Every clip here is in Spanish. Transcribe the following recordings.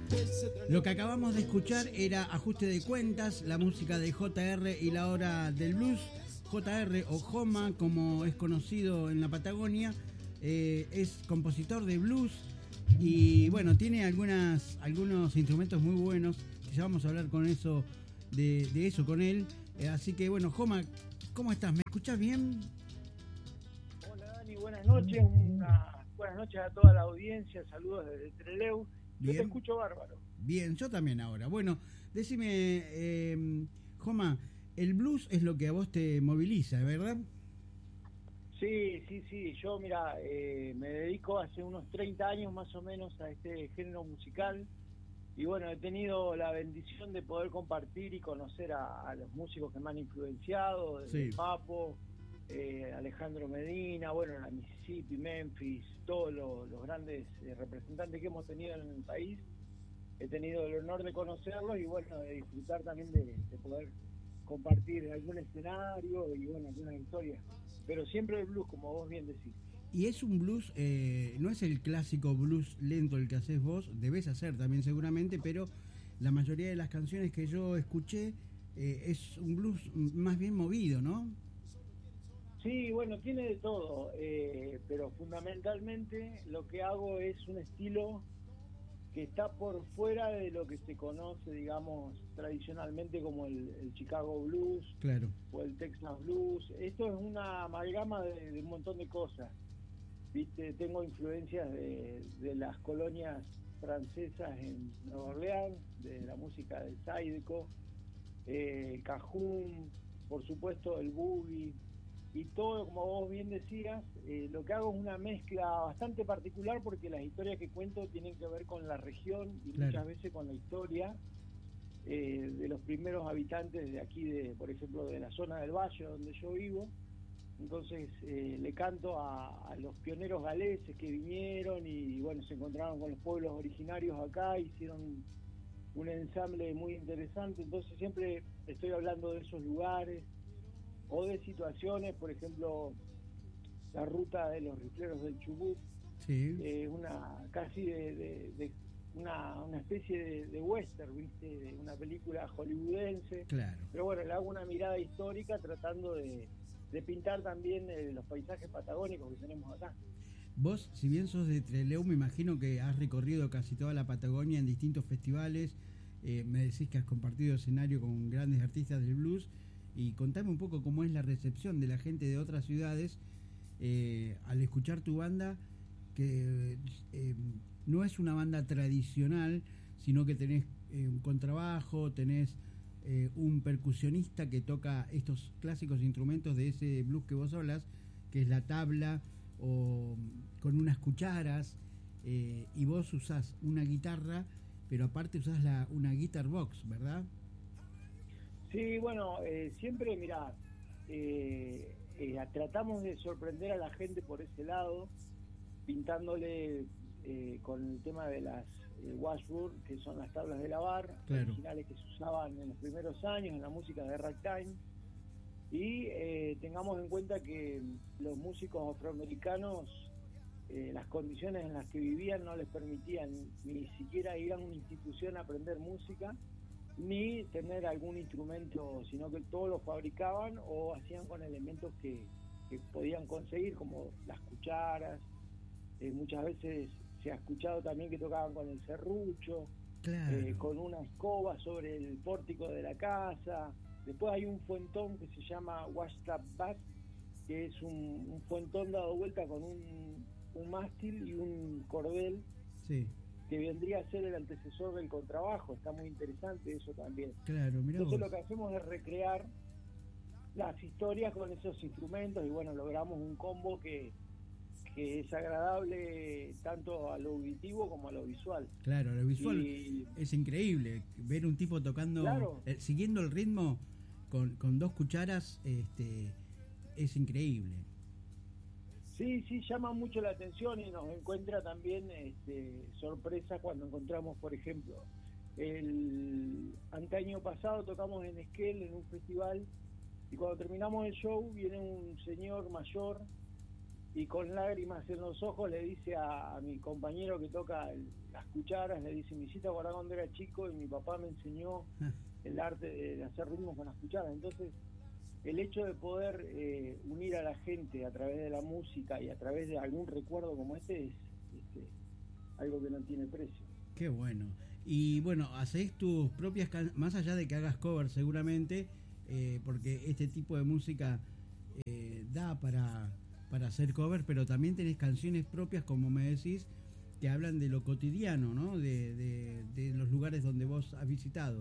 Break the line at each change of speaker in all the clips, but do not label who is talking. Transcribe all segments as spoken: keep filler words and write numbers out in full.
Lo que acabamos de escuchar era Ajuste de Cuentas, la música de J R y la hora del blues. J R o Joma, como es conocido en la Patagonia, eh, es compositor de blues y bueno, tiene algunas algunos instrumentos muy buenos. Ya vamos a hablar con eso de, de eso con él. Eh, así que bueno, Joma, ¿cómo estás? ¿Me escuchás bien?
Hola Dani, buenas noches. Una, buenas noches a toda la audiencia. Saludos desde Trelew. Yo te escucho bárbaro.
Bien, yo también ahora. Bueno, decime, eh, Joma, el blues es lo que a vos te moviliza, ¿verdad?
Sí, sí, sí. Yo, mira, eh, me dedico hace unos treinta años más o menos a este género musical. Y bueno, he tenido la bendición de poder compartir y conocer a, a los músicos que me han influenciado, desde sí. Papo, eh, Alejandro Medina, bueno, la Mississippi, Memphis, todos los, los grandes eh, representantes que hemos tenido en el país. He tenido el honor de conocerlos y bueno, de disfrutar también de, de poder compartir algún escenario y bueno, algunas historias. Pero siempre el blues, como vos bien decís.
Y es un blues, eh, no es el clásico blues lento el que haces vos, debes hacer también seguramente, pero la mayoría de las canciones que yo escuché eh, es un blues más bien movido, ¿no?
Sí, bueno, tiene de todo, eh, pero fundamentalmente lo que hago es un estilo que está por fuera de lo que se conoce, digamos, tradicionalmente como el, el Chicago Blues,
claro,
o el Texas Blues. Esto es una amalgama de, de un montón de cosas. Viste, tengo influencias de, de las colonias francesas en Nueva Orleans, de la música del Zydeco, eh, el cajún, por supuesto el boogie, y todo, como vos bien decías, eh, lo que hago es una mezcla bastante particular porque las historias que cuento tienen que ver con la región y claro, muchas veces con la historia eh, de los primeros habitantes de aquí, de por ejemplo, de la zona del Valle donde yo vivo. Entonces eh, le canto a, a los pioneros galeses que vinieron y bueno, se encontraron con los pueblos originarios acá, hicieron un ensamble muy interesante. Entonces siempre estoy hablando de esos lugares o de situaciones, por ejemplo, la ruta de los rifleros del Chubut,
sí,
eh, una casi de, de, de una, una especie de, de western, ¿viste? De una película hollywoodense.
Claro.
Pero bueno, le hago una mirada histórica tratando de de pintar también eh, los paisajes patagónicos que tenemos acá.
Vos, si bien sos de Trelew, me imagino que has recorrido casi toda la Patagonia en distintos festivales, eh, me decís que has compartido escenario con grandes artistas del blues, y contame un poco cómo es la recepción de la gente de otras ciudades eh, al escuchar tu banda, que eh, no es una banda tradicional, sino que tenés eh, un contrabajo, tenés Eh, un percusionista que toca estos clásicos instrumentos de ese blues que vos hablas, que es la tabla o con unas cucharas, eh, y vos usás una guitarra, pero aparte usás la, una guitar box, ¿verdad?
Sí, bueno, eh, siempre, mirá, eh, eh, tratamos de sorprender a la gente por ese lado, pintándole eh, con el tema de las eh, washboard, que son las tablas de lavar,
claro,
originales que se usaban en los primeros años en la música de ragtime, y eh, tengamos en cuenta que los músicos afroamericanos, eh, las condiciones en las que vivían no les permitían ni siquiera ir a una institución a aprender música, ni tener algún instrumento, sino que todos lo fabricaban o hacían con elementos que, que podían conseguir, como las cucharas. Eh, muchas veces se ha escuchado también que tocaban con el serrucho,
claro,
eh, con una escoba sobre el pórtico de la casa. Después hay un fuentón que se llama washtub back, que es un, un fuentón dado vuelta con un, un mástil y un cordel,
sí,
que vendría a ser el antecesor del contrabajo. Está muy interesante eso también.
Claro, mirá
Entonces
vos.
lo que hacemos es recrear las historias con esos instrumentos y bueno, logramos un combo que que es agradable tanto a lo auditivo como a lo visual.
Claro, lo visual
y,
es increíble, ver un tipo tocando,
claro,
eh, siguiendo el ritmo con, con dos cucharas, este, es increíble.
Sí, sí, llama mucho la atención y nos encuentra también este, sorpresa cuando encontramos, por ejemplo, el anteaño pasado tocamos en Esquel en un festival y cuando terminamos el show viene un señor mayor y con lágrimas en los ojos le dice a, a mi compañero que toca el, las cucharas, le dice, me hiciste acordar cuando era chico y mi papá me enseñó el arte de, de hacer ritmos con las cucharas. Entonces, el hecho de poder eh, unir a la gente a través de la música y a través de algún recuerdo como este es este, algo que no tiene precio.
Qué bueno. Y bueno, hacés tus propias can- más allá de que hagas covers seguramente, eh, porque este tipo de música eh, da para, para hacer covers, pero también tenés canciones propias, como me decís, que hablan de lo cotidiano, ¿no? De, de, de los lugares donde vos has visitado.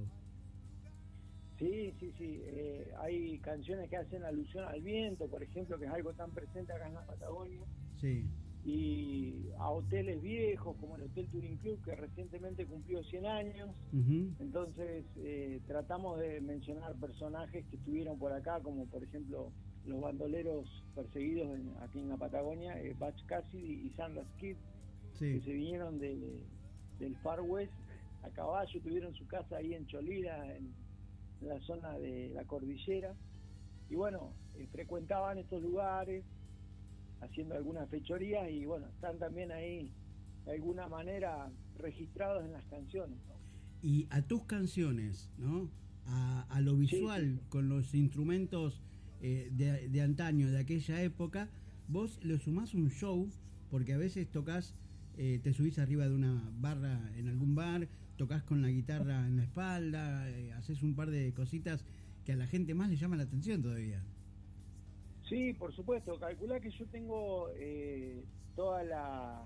Sí, sí, sí. Eh, hay canciones que hacen alusión al viento, por ejemplo, que es algo tan presente acá en la Patagonia.
Sí.
Y a hoteles viejos como el Hotel Touring Club, que recientemente cumplió cien años.
Uh-huh.
Entonces eh, tratamos de mencionar personajes que estuvieron por acá, como por ejemplo los bandoleros perseguidos en, aquí en la Patagonia, eh, Butch Cassidy y Sanders Kid,
sí.
que se vinieron de, del Far West a caballo, tuvieron su casa ahí en Cholila, en, en la zona de la cordillera, y bueno, eh, frecuentaban estos lugares haciendo algunas fechorías y bueno, están también ahí de alguna manera registrados en las canciones, ¿no?
Y a tus canciones, ¿no? A, a lo visual, sí, sí, sí. Con los instrumentos eh, de, de antaño, de aquella época, vos le sumás un show, porque a veces tocas, eh, te subís arriba de una barra en algún bar, tocas con la guitarra en la espalda, eh, haces un par de cositas que a la gente más le llama la atención todavía.
Sí, por supuesto. Calculá que yo tengo eh, toda la,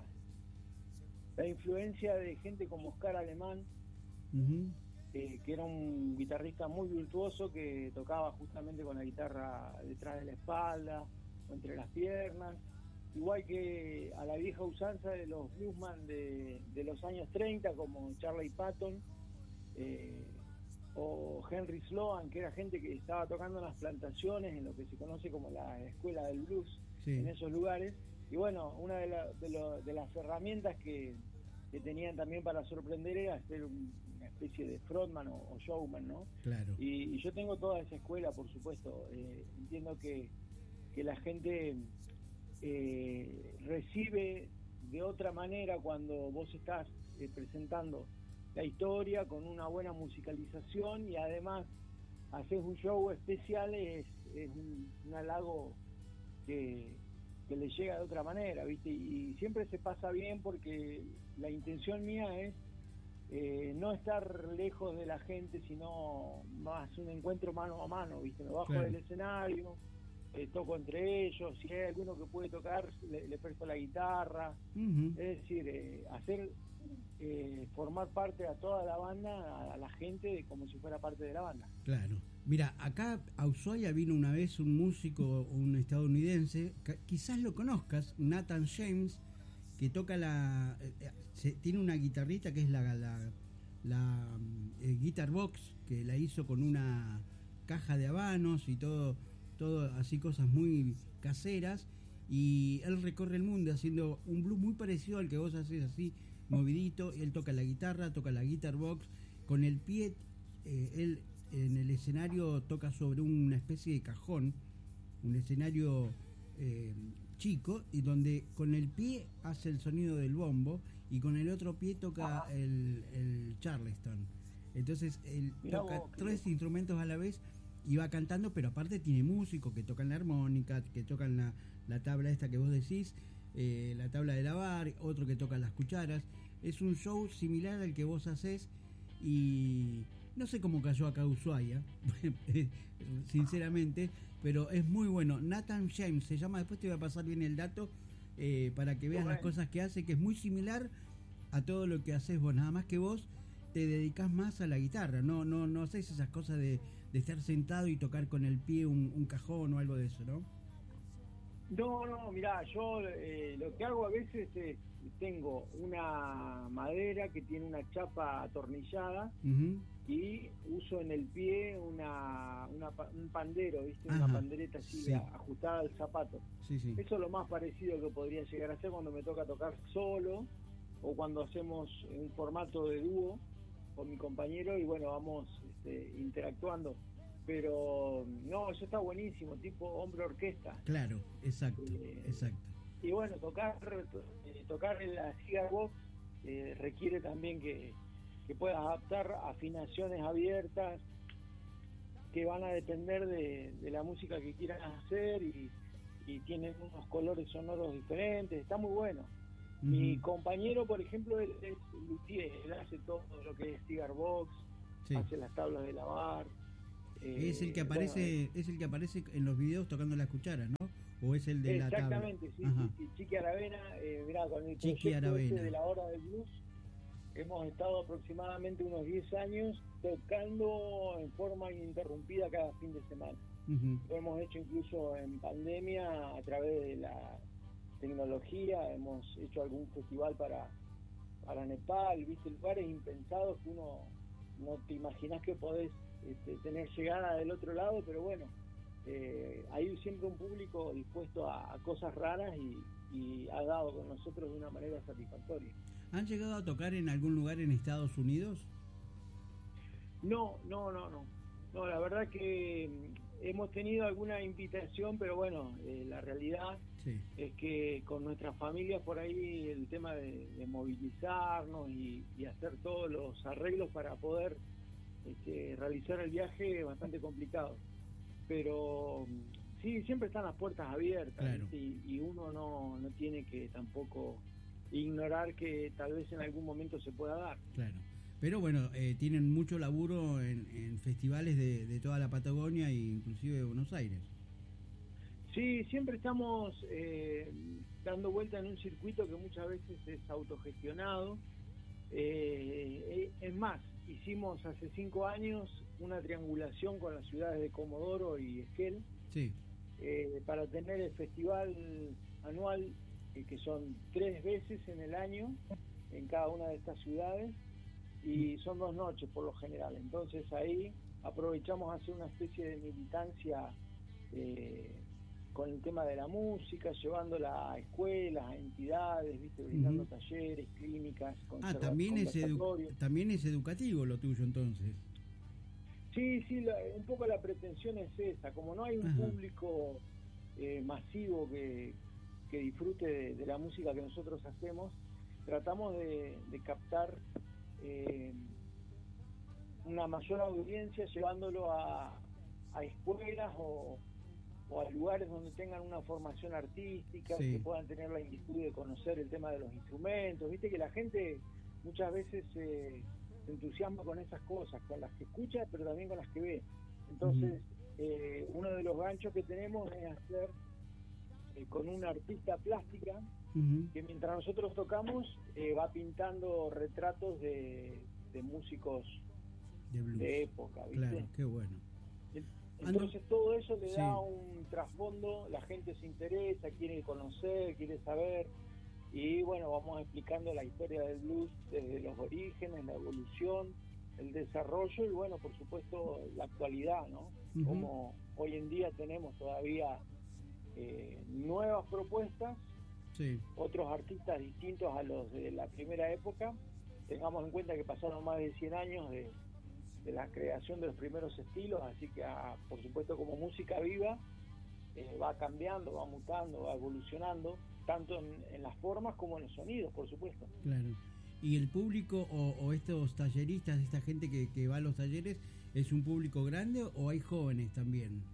la influencia de gente como Oscar Alemán, uh-huh. eh, que era un guitarrista muy virtuoso que tocaba justamente con la guitarra detrás de la espalda o entre las piernas, igual que a la vieja usanza de los bluesman de, de los años treinta como Charlie Patton, eh, o Henry Sloan, que era gente que estaba tocando en las plantaciones, en lo que se conoce como la escuela del blues, sí. En esos lugares. Y bueno, una de, la, de, lo, de las herramientas que, que tenían también para sorprender era ser un, una especie de frontman o, o showman, ¿no?
Claro.
Y, y yo tengo toda esa escuela, por supuesto. Eh, entiendo que, que la gente eh, recibe de otra manera cuando vos estás eh, presentando la historia con una buena musicalización y además haces un show especial, es, es un, un halago que, que le llega de otra manera, ¿viste? Y siempre se pasa bien porque la intención mía es eh, no estar lejos de la gente, sino más un encuentro mano a mano, ¿viste? Me bajo claro. del escenario, eh, toco entre ellos, si hay alguno que puede tocar, le, le presto la guitarra, uh-huh. Es decir, eh, hacer... Eh, formar parte a toda la banda, a la gente, como si fuera parte de la banda.
Claro. Mira, acá a Ushuaia vino una vez un músico, un estadounidense, quizás lo conozcas, Nathan James, que toca la... Eh, se, tiene una guitarrita que es la, la, la eh, Guitar Box, que la hizo con una caja de habanos y todo, todo así, cosas muy caseras, y él recorre el mundo haciendo un blues muy parecido al que vos haces así, movidito. Él toca la guitarra, toca la guitar box, con el pie, eh, él en el escenario toca sobre una especie de cajón, un escenario eh, chico, y donde con el pie hace el sonido del bombo y con el otro pie toca el, el charleston. Entonces él Mirá toca vos, tres instrumentos a la vez y va cantando, pero aparte tiene músicos que tocan la armónica, que tocan la, la tabla esta que vos decís, eh, la tabla de lavar, otro que toca las cucharas. Es un show similar al que vos hacés y no sé cómo cayó acá a Ushuaia, sinceramente, pero es muy bueno. Nathan James se llama, después te voy a pasar bien el dato eh, para que veas bueno. las cosas que hace, que es muy similar a todo lo que haces vos, nada más que vos te dedicás más a la guitarra, no no no haces esas cosas de, de estar sentado y tocar con el pie un, un cajón o algo de eso, ¿no?
No, no, mirá, yo eh, lo que hago a veces es, tengo una madera que tiene una chapa atornillada uh-huh. y uso en el pie una, una un pandero, ¿viste? Ajá. Una pandereta así sí. ajustada al zapato.
Sí, sí.
Eso es lo más parecido que podría llegar a ser cuando me toca tocar solo o cuando hacemos un formato de dúo con mi compañero y bueno, vamos este, interactuando. Pero no, eso está buenísimo, tipo hombre orquesta.
Claro, exacto, eh, exacto.
y bueno, tocar eh, tocar en la Cigar Box eh, requiere también que, que puedas adaptar afinaciones abiertas que van a depender de, de la música que quieras hacer y, y tienen unos colores sonoros diferentes, está muy bueno. Uh-huh. Mi compañero, por ejemplo, él es luthier, él hace todo lo que es Cigar Box, sí. hace las tablas de lavar.
Eh, es el que aparece, bueno, es el que aparece en los videos tocando las cucharas, ¿no? ¿O es el de la tabla?
Exactamente, sí, sí, sí, Chiqui Aravena, eh, mirá, con el
Chiqui
proyecto
Aravena.
Este de la Hora del Blues, hemos estado aproximadamente unos diez años tocando en forma ininterrumpida cada fin de semana. Uh-huh. Lo hemos hecho incluso en pandemia a través de la tecnología, hemos hecho algún festival para, para Nepal, viste, lugares impensados que uno no te imaginas que podés este, tener llegada del otro lado, pero bueno, eh, hay siempre un público dispuesto a, a cosas raras y, y ha dado con nosotros de una manera satisfactoria.
¿Han llegado a tocar en algún lugar en Estados Unidos?
No, no, no, no. No, la verdad que hemos tenido alguna invitación, pero bueno, eh, la realidad sí. es que con nuestras familias por ahí el tema de, de movilizarnos y, y hacer todos los arreglos para poder este, realizar el viaje es bastante complicado. Pero sí, siempre están las puertas abiertas, claro. y, y uno no, no tiene que tampoco ignorar que tal vez en algún momento se pueda dar.
Claro. Pero bueno, eh, tienen mucho laburo en, en festivales de, de toda la Patagonia e inclusive de Buenos Aires.
Sí, siempre estamos eh, dando vuelta en un circuito que muchas veces es autogestionado. Eh, es más, hicimos hace cinco años una triangulación con las ciudades de Comodoro y Esquel,
sí.
eh, para tener el festival anual, eh, que son tres veces en el año en cada una de estas ciudades, y son dos noches por lo general. Entonces ahí aprovechamos a hacer una especie de militancia eh, con el tema de la música, llevándola a escuelas, a entidades, viste, brindando uh-huh. talleres, clínicas,
ah, también es, edu- también es educativo lo tuyo entonces.
Sí, sí, la, un poco la pretensión es esa, como no hay un uh-huh. público eh, masivo que, que disfrute de, de la música que nosotros hacemos, tratamos de, de captar Eh, una mayor audiencia llevándolo a, a escuelas o, o a lugares donde tengan una formación artística, sí. que puedan tener la inquietud de conocer el tema de los instrumentos. Viste que la gente muchas veces eh, se entusiasma con esas cosas, con las que escucha pero también con las que ve. Entonces uh-huh. eh, uno de los ganchos que tenemos es hacer eh, con una artista plástica Uh-huh. que mientras nosotros tocamos eh, va pintando retratos de, de músicos
de, blues.
de época, ¿viste?
Claro, qué bueno.
Entonces Ando... todo eso le da sí. un trasfondo, la gente se interesa, quiere conocer, quiere saber, y bueno, vamos explicando la historia del blues desde los orígenes, la evolución, el desarrollo y bueno, por supuesto la actualidad, ¿no? Uh-huh. Como hoy en día tenemos todavía eh, nuevas propuestas, sí. otros artistas distintos a los de la primera época. Tengamos en cuenta que pasaron más de cien años de, de la creación de los primeros estilos, así que a, por supuesto como música viva eh, va cambiando, va mutando, va evolucionando, tanto en, en las formas como en los sonidos, por supuesto.
Claro. ¿Y el público o, o estos talleristas, esta gente que, que va a los talleres, es un público grande o hay jóvenes también?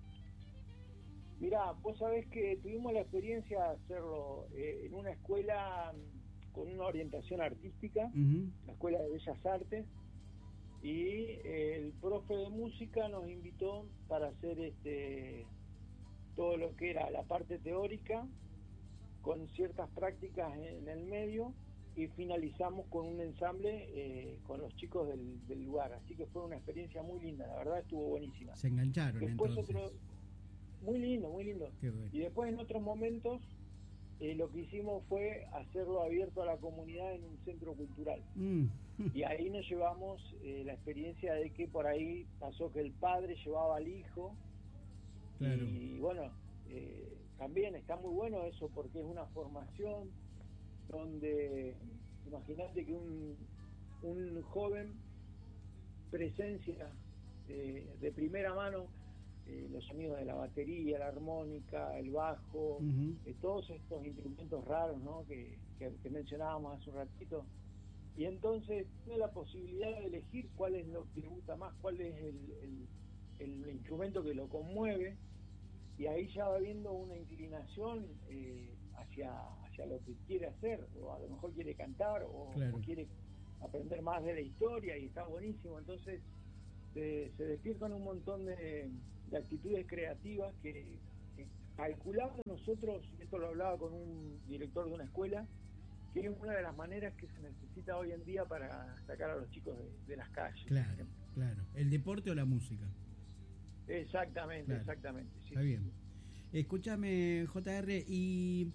Mirá, vos sabés que tuvimos la experiencia de hacerlo eh, en una escuela con una orientación artística, uh-huh. la Escuela de Bellas Artes, y eh, el profe de música nos invitó para hacer este todo lo que era la parte teórica, con ciertas prácticas en el medio, y finalizamos con un ensamble eh, con los chicos del, del lugar, así que fue una experiencia muy linda, la verdad estuvo buenísima.
Se engancharon.
Después
entonces.
Otro, muy lindo, muy lindo.
Bueno.
Y después en otros momentos eh, lo que hicimos fue hacerlo abierto a la comunidad en un centro cultural. Mm. Y ahí nos llevamos eh, la experiencia de que por ahí pasó que el padre llevaba al hijo. Claro. Y bueno, eh, también está muy bueno eso porque es una formación donde imagínate que un, un joven presencia eh, de primera mano eh, los sonidos de la batería, la armónica, el bajo,
Uh-huh.
eh, todos estos instrumentos raros, ¿no? que, que, que mencionábamos hace un ratito. Y entonces tiene la posibilidad de elegir cuál es lo que le gusta más, cuál es el, el, el instrumento que lo conmueve, y ahí ya va viendo una inclinación eh, hacia, hacia lo que quiere hacer, o a lo mejor quiere cantar, o,
Claro.
o quiere aprender más de la historia, y está buenísimo. Entonces se, se despiertan un montón de, de actitudes creativas que, que calculamos nosotros, esto lo hablaba con un director de una escuela, que es una de las maneras que se necesita hoy en día para sacar a los chicos de, de las calles.
Claro, claro. ¿El deporte o la música?
Exactamente,
Claro.
exactamente. Sí,
Está bien. Escúchame, J R, ¿y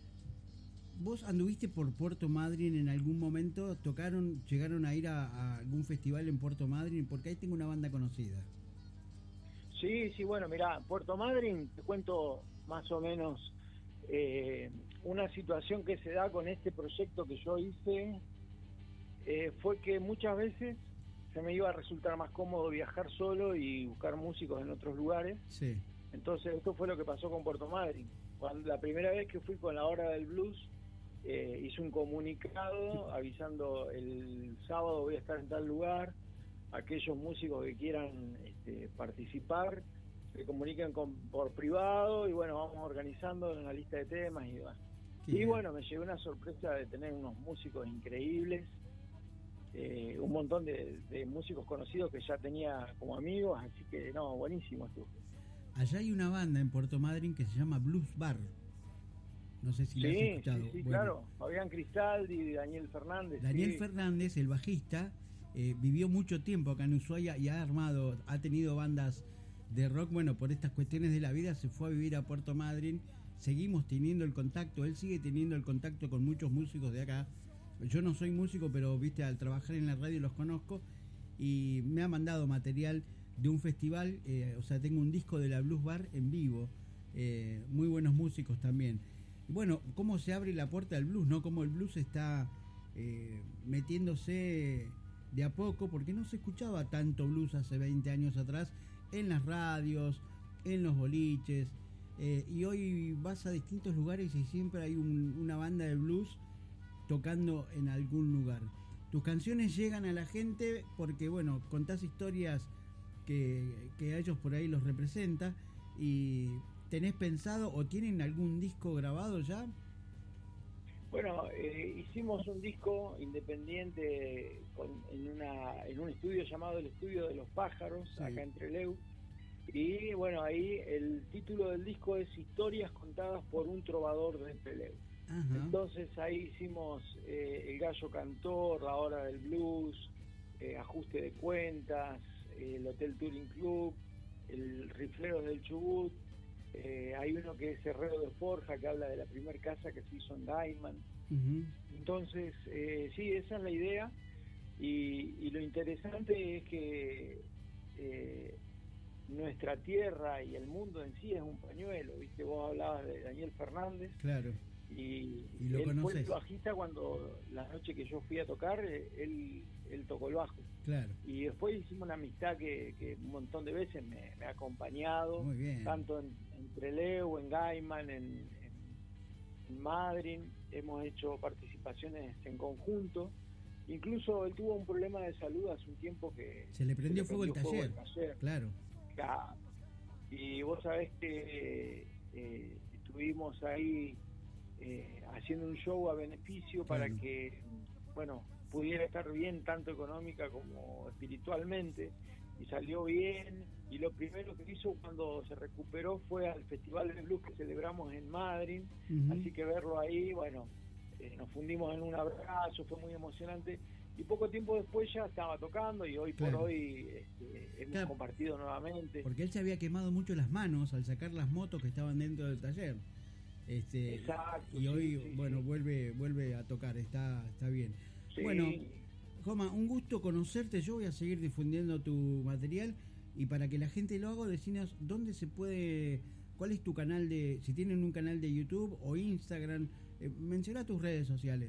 vos anduviste por Puerto Madryn en algún momento? ¿Tocaron, llegaron a ir a, a algún festival en Puerto Madryn? Porque ahí tengo una banda conocida.
Sí, sí, bueno, mirá, Puerto Madryn, te cuento más o menos eh, una situación que se da con este proyecto que yo hice, eh, fue que muchas veces se me iba a resultar más cómodo viajar solo y buscar músicos en otros lugares.
Sí.
Entonces esto fue lo que pasó con Puerto Madryn. Cuando la primera vez que fui con la Hora del Blues, eh, hice un comunicado avisando el sábado voy a estar en tal lugar, aquellos músicos que quieran este, participar, se comuniquen con, por privado, y bueno, vamos organizando una lista de temas y demás.
Qué
Y
bien.
bueno, me llevé una sorpresa de tener unos músicos increíbles, eh, un montón de, de músicos conocidos que ya tenía como amigos, así que no, buenísimo estuvo.
Allá hay una banda en Puerto Madryn que se llama Blues Bar. No sé si la has
Sí,
escuchado.
sí, sí,
Bueno,
claro. Fabián Cristaldi y Daniel Fernández.
Daniel
sí.
Fernández, el bajista, eh, vivió mucho tiempo acá en Ushuaia y ha armado, ha tenido bandas de rock. Bueno, por estas cuestiones de la vida se fue a vivir a Puerto Madryn. Seguimos teniendo el contacto, él sigue teniendo el contacto con muchos músicos de acá. Yo no soy músico, pero viste, al trabajar en la radio los conozco, y me ha mandado material de un festival, eh, o sea, tengo un disco de la Blues Bar en vivo, eh, muy buenos músicos también. Y bueno, cómo se abre la puerta del blues, ¿no? Cómo el blues está eh, metiéndose de a poco, porque no se escuchaba tanto blues hace veinte años atrás en las radios, en los boliches, eh, y hoy vas a distintos lugares y siempre hay un, una banda de blues tocando en algún lugar. Tus canciones llegan a la gente porque, bueno, contás historias que, que a ellos por ahí los representa. ¿Y tenés pensado o tienen algún disco grabado ya?
Bueno, eh, hicimos un disco independiente con, en, una, en un estudio llamado el Estudio de los Pájaros,
Sí.
acá en Trelew. Y bueno, ahí el título del disco es Historias contadas por un trovador de Trelew.
Ajá.
Entonces ahí hicimos eh, El Gallo Cantor, La Hora del Blues, eh, Ajuste de Cuentas, eh, el Hotel Touring Club, el Rifleros del Chubut, eh, hay uno que es Herrero de Forja, que habla de la primer casa que se hizo en Gaiman.
Uh-huh.
Entonces, eh, sí, esa es la idea, y, y lo interesante es que eh, nuestra tierra y el mundo en sí es un pañuelo, ¿viste? Vos hablabas de Daniel Fernández,
Claro.
y,
Y lo
él fue
conoces.
el bajista cuando la noche que yo fui a tocar, eh, él, él tocó el bajo.
Claro.
Y después hicimos una amistad que, que un montón de veces me, me ha acompañado,
Muy bien.
tanto en, en Trelew, en Gaiman, en, en, en Madryn. Hemos hecho participaciones en conjunto. Incluso él tuvo un problema de salud hace un tiempo que
Se le prendió
se
fuego el
prendió
taller.
taller.
Claro.
Claro. Y vos sabés que eh, estuvimos ahí eh, haciendo un show a beneficio para
Claro.
que, bueno, pudiera estar bien tanto económica como espiritualmente, y salió bien. Y lo primero que hizo cuando se recuperó fue al Festival de Blues que celebramos en Madrid.
Uh-huh.
Así que verlo ahí, bueno, eh, nos fundimos en un abrazo, fue muy emocionante. Y poco tiempo después ya estaba tocando, y hoy
Claro.
por hoy este, hemos
Claro.
compartido nuevamente.
Porque él se había quemado mucho las manos al sacar las motos que estaban dentro del taller. Este,
Exacto,
y
sí,
hoy,
sí,
bueno,
sí.
vuelve vuelve a tocar, está está bien.
Sí.
Bueno, Joma, un gusto conocerte. Yo voy a seguir difundiendo tu material, y para que la gente lo haga, decinos dónde se puede, cuál es tu canal de, si tienen un canal de YouTube o Instagram, eh, menciona tus redes sociales.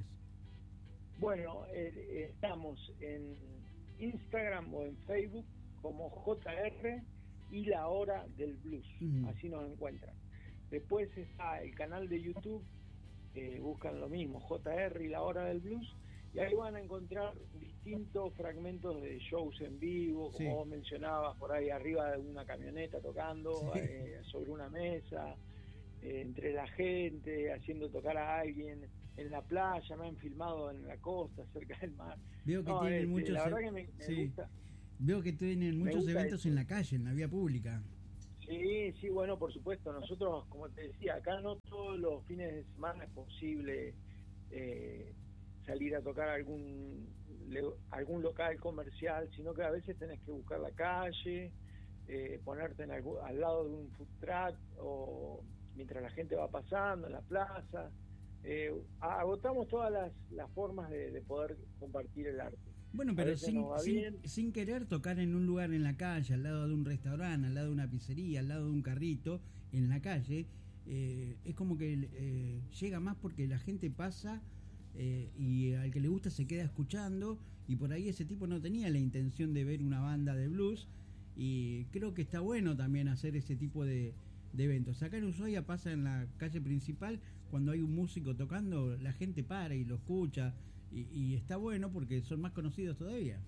Bueno, eh, estamos en Instagram o en Facebook como J R y la hora del blues,
Uh-huh.
así nos encuentran. Después está el canal de YouTube, eh, buscan lo mismo, J R y la hora del blues, y ahí van a encontrar distintos fragmentos de shows en vivo, como
Sí.
vos mencionabas, por ahí arriba de una camioneta tocando,
Sí.
eh, sobre una mesa, eh, entre la gente, haciendo tocar a alguien, en la playa, me han filmado en la costa, cerca del mar.
Veo que
No,
tienen
este,
muchos
la verdad
e-
que me, me
sí.
gusta.
Veo que tienen
Me
muchos
gusta
eventos
eso.
en la calle, en la vía pública.
Sí, sí, bueno, por supuesto. Nosotros, como te decía, acá no todos los fines de semana es posible eh, salir a tocar algún le- algún local comercial, sino que a veces tenés que buscar la calle, eh, ponerte en algún- al lado de un food truck o mientras la gente va pasando en la plaza. Eh, agotamos todas las, las formas de, de poder compartir el arte.
Bueno,
A
pero
veces
sin,
nos va
sin,
bien.
sin querer tocar en un lugar en la calle, al lado de un restaurante, al lado de una pizzería, al lado de un carrito, en la calle, eh, es como que eh, llega más porque la gente pasa eh, y al que le gusta se queda escuchando, y por ahí ese tipo no tenía la intención de ver una banda de blues, y creo que está bueno también hacer ese tipo de, de eventos. Acá en Ushuaia pasa en la calle principal, cuando hay un músico tocando, la gente para y lo escucha. Y, y está bueno porque son más conocidos todavía.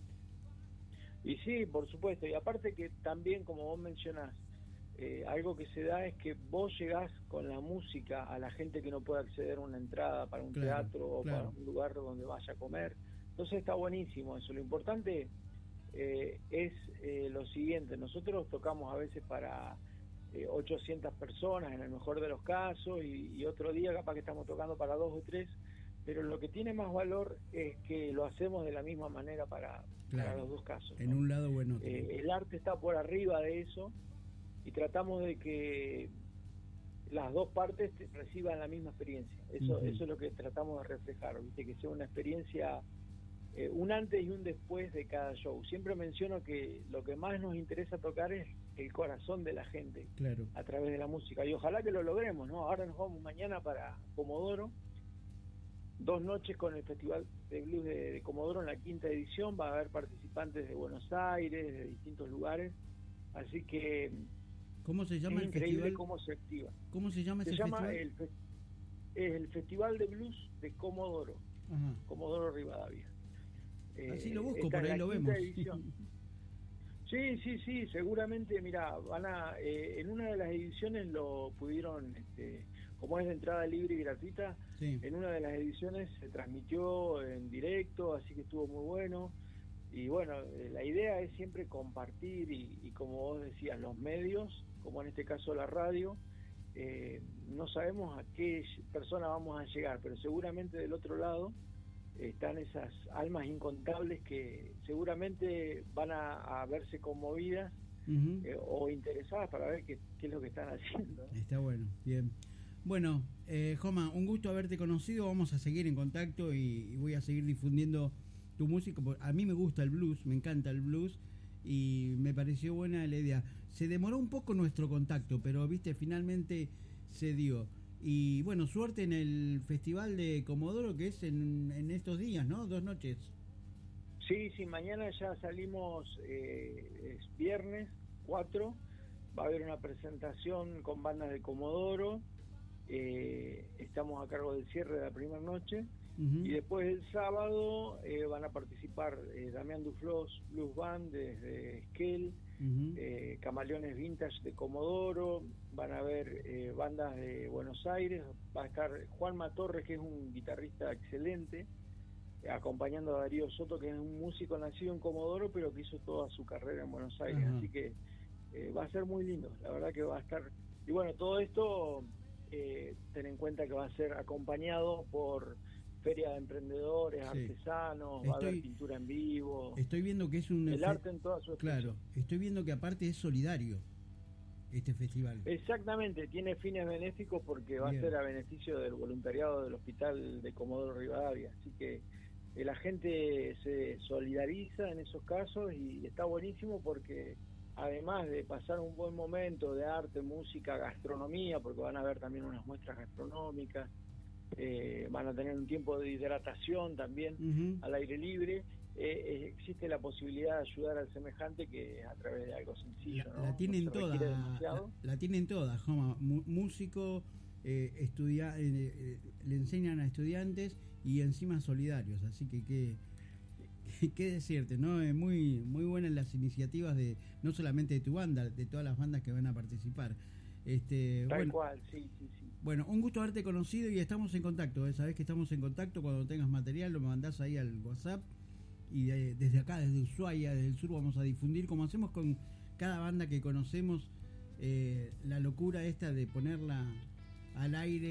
Y sí, por supuesto, y aparte que también, como vos mencionás, eh, algo que se da es que vos llegás con la música a la gente que no puede acceder a una entrada para un
Claro,
teatro o
claro.
para un lugar donde vaya a comer. Entonces está buenísimo eso. Lo importante eh, es eh, lo siguiente: nosotros tocamos a veces para eh, ochocientas personas en el mejor de los casos, y, y otro día capaz que estamos tocando para dos o tres, pero lo que tiene más valor es que lo hacemos de la misma manera para,
Claro.
para los dos casos,
En
¿no?
un lado o en otro.
Eh, el arte está por arriba de eso, y tratamos de que las dos partes te- reciban la misma experiencia. Eso,
Ujú.
eso es lo que tratamos de reflejar, ¿viste? Que sea una experiencia, eh, un antes y un después de cada show. Siempre menciono que lo que más nos interesa tocar es el corazón de la gente
Claro.
a través de la música, y ojalá que lo logremos, ¿no? Ahora nos vamos mañana para Comodoro, dos noches con el Festival de Blues de, de Comodoro en la quinta edición. Va a haber participantes de Buenos Aires, de distintos lugares, así que
¿Cómo se llama
es
el
increíble
festival?
cómo se activa.
¿Cómo se llama
Se
ese
llama
festival?
el, fe- es el Festival de Blues de Comodoro,
Ajá.
Comodoro Rivadavia. Eh,
Así lo busco,
esta
por
es
ahí
la
lo
quinta
vemos.
edición. Sí, sí, sí, seguramente, mira, van a, eh, en una de las ediciones lo pudieron, este, como es de entrada libre y gratuita,
Sí.
en una de las ediciones se transmitió en directo, así que estuvo muy bueno. Y bueno, eh, la idea es siempre compartir, y, y como vos decías, los medios, como en este caso la radio, eh, no sabemos a qué persona vamos a llegar, pero seguramente del otro lado están esas almas incontables que seguramente van a, a verse conmovidas
Ujú.
eh, o interesadas para ver qué, qué es lo que están haciendo.
Está bueno, bien. Bueno, eh, Joma, un gusto haberte conocido. Vamos a seguir en contacto y, y voy a seguir difundiendo tu música. Por- A mí me gusta el blues, me encanta el blues y me pareció buena la idea. Se demoró un poco nuestro contacto, pero viste, finalmente se dio. Y bueno, suerte en el Festival de Comodoro, que es en, en estos días, ¿no? Dos noches.
Sí, sí, mañana ya salimos, eh, es viernes cuatro, va a haber una presentación con bandas de Comodoro, eh, estamos a cargo del cierre de la primera noche,
Ujú.
y después el sábado eh, van a participar eh, Damián Duflos Blues Band desde Esquel,
Ujú.
eh, Camaleones Vintage de Comodoro, van a haber eh, bandas de Buenos Aires, va a estar Juanma Torres, que es un guitarrista excelente, eh, acompañando a Darío Soto, que es un músico nacido en Comodoro, pero que hizo toda su carrera en Buenos Aires.
Ajá.
Así que eh, va a ser muy lindo, la verdad que va a estar. Y bueno, todo esto, eh, ten en cuenta que va a ser acompañado por feria de emprendedores,
Sí.
artesanos, va a haber
Estoy-
pintura en vivo,
Estoy viendo que es un...
el
fe-
arte en toda su expresión.
Claro, estoy viendo que aparte es solidario este festival.
Exactamente, tiene fines benéficos porque va
Bien.
a ser a beneficio del voluntariado del Hospital de Comodoro Rivadavia, así que eh, la gente se solidariza en esos casos, y está buenísimo porque además de pasar un buen momento de arte, música, gastronomía, porque van a haber también unas muestras gastronómicas, eh, van a tener un tiempo de hidratación también
Ujú.
al aire libre, eh, existe la posibilidad de ayudar al semejante, que es a través de algo sencillo.
La,
¿no?
la tienen
no
todas, la, la tienen todas, Joma. Músico, eh, estudia, eh, eh, le enseñan a estudiantes y encima solidarios, así que qué qué decirte, ¿no? Es muy muy buenas las iniciativas de no solamente de tu banda, de todas las bandas que van a participar. Este,
Tal
bueno,
cual, sí, sí, sí.
Bueno, un gusto haberte conocido y estamos en contacto, ¿eh? Sabés que estamos en contacto. Cuando tengas material lo mandás ahí al WhatsApp y de, desde acá, desde Ushuaia, desde el sur, vamos a difundir, como hacemos con cada banda que conocemos, eh, la locura esta de ponerla al aire